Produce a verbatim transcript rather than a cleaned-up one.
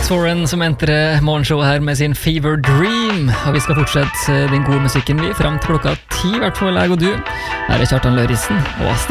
Alex Warren som entrer morgenshowet her med sin Fever Dream. Og vi skal fortsette den gode musikken vi frem til klokka ti, i hvert fall jeg og du. Her er Kjartan Lauritzen og Astrid.